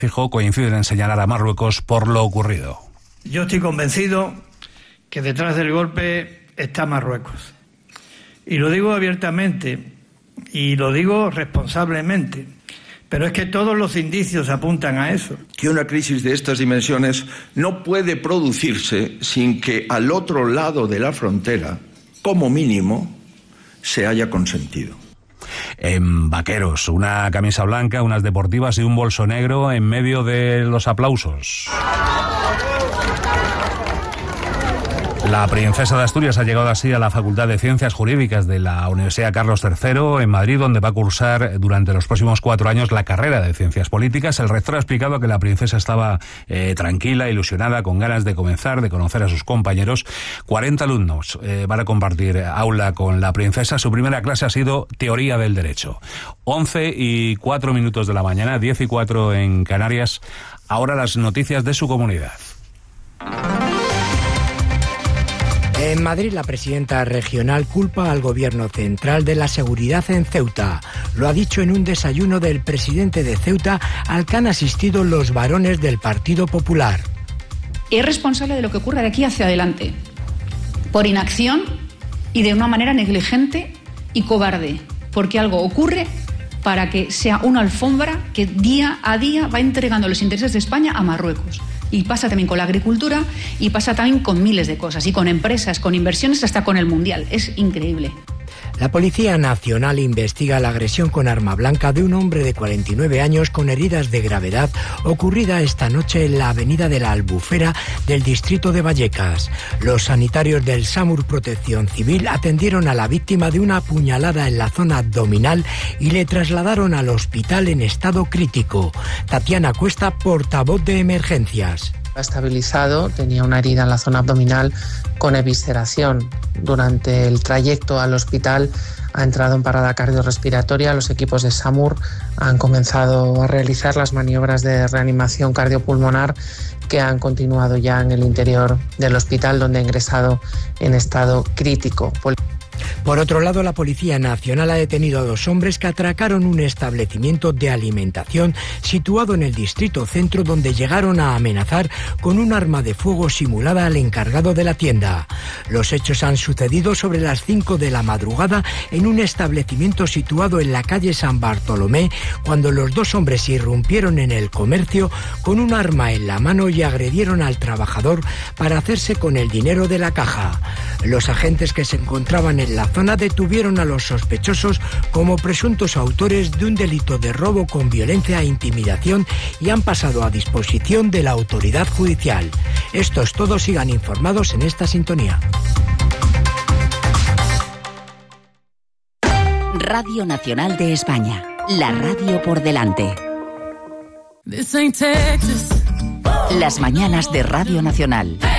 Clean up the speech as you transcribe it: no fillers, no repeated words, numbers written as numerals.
Fijo coinciden en señalar a Marruecos por lo ocurrido. Yo estoy convencido que detrás del golpe está Marruecos. Y lo digo abiertamente y lo digo responsablemente. Pero es que todos los indicios apuntan a eso. Que una crisis de estas dimensiones no puede producirse sin que al otro lado de la frontera, como mínimo, se haya consentido. En vaqueros, una camisa blanca, unas deportivas y un bolso negro en medio de los aplausos. La princesa de Asturias ha llegado así a la Facultad de Ciencias Jurídicas de la Universidad Carlos III en Madrid, donde va a cursar durante los próximos 4 años la carrera de Ciencias Políticas. El rector ha explicado que la princesa estaba tranquila, ilusionada, con ganas de comenzar, de conocer a sus compañeros. 40 alumnos van a compartir aula con la princesa. Su primera clase ha sido Teoría del Derecho. 11:04 de la mañana, 10:04 en Canarias. Ahora las noticias de su comunidad. En Madrid, la presidenta regional culpa al gobierno central de la seguridad en Ceuta. Lo ha dicho en un desayuno del presidente de Ceuta al que han asistido los varones del Partido Popular. Es responsable de lo que ocurre de aquí hacia adelante, por inacción y de una manera negligente y cobarde, porque algo ocurre para que sea una alfombra que día a día va entregando los intereses de España a Marruecos. Y pasa también con la agricultura y pasa también con miles de cosas, y con empresas, con inversiones, hasta con el Mundial. Es increíble. La Policía Nacional investiga la agresión con arma blanca de un hombre de 49 años con heridas de gravedad ocurrida esta noche en la avenida de la Albufera del distrito de Vallecas. Los sanitarios del SAMUR Protección Civil atendieron a la víctima de una puñalada en la zona abdominal y le trasladaron al hospital en estado crítico. Tatiana Cuesta, portavoz de Emergencias. Ha estabilizado, tenía una herida en la zona abdominal con evisceración. Durante el trayecto al hospital ha entrado en parada cardiorrespiratoria. Los equipos de SAMUR han comenzado a realizar las maniobras de reanimación cardiopulmonar que han continuado ya en el interior del hospital, donde ha ingresado en estado crítico. Por otro lado, la Policía Nacional ha detenido a 2 hombres que atracaron un establecimiento de alimentación situado en el distrito centro, donde llegaron a amenazar con un arma de fuego simulada al encargado de la tienda. Los hechos han sucedido sobre las 5 de la madrugada en un establecimiento situado en la calle San Bartolomé, cuando los 2 hombres irrumpieron en el comercio con un arma en la mano y agredieron al trabajador para hacerse con el dinero de la caja. Los agentes que se encontraban en la zona detuvieron a los sospechosos como presuntos autores de un delito de robo con violencia e intimidación y han pasado a disposición de la autoridad judicial. Esto es todo, sigan informados en esta sintonía. Radio Nacional de España, la radio por delante. Las mañanas de Radio Nacional.